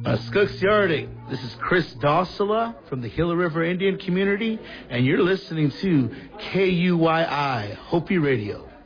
Skooks Yardig. This is Chris Dossala from the Gila River Indian Community, and you're listening to KUYI Hopi Radio.